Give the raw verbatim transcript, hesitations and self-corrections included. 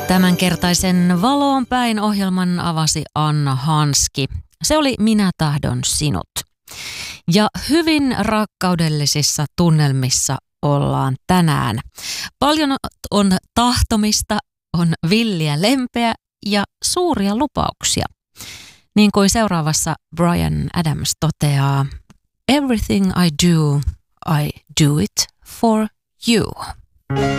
Tämänkertaisen Valoon päin ohjelman avasi Anna Hanski. Se oli Minä tahdon sinut. Ja hyvin rakkaudellisissa tunnelmissa ollaan tänään. Paljon on tahtomista, on villiä lempeä ja suuria lupauksia. Niin kuin seuraavassa Bryan Adams toteaa, "Everything I do, I do it for you."